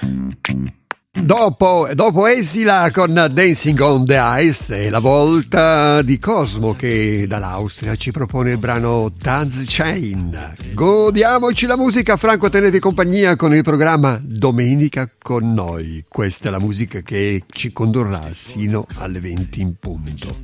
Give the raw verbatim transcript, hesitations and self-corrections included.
Dopo, dopo esila con Dancing on the Ice, è la volta di Cosmo che dall'Austria ci propone il brano Dance Chain. Godiamoci la musica, Franco, tenete compagnia con il programma Domenica con noi. Questa è la musica che ci condurrà sino alle venti in punto.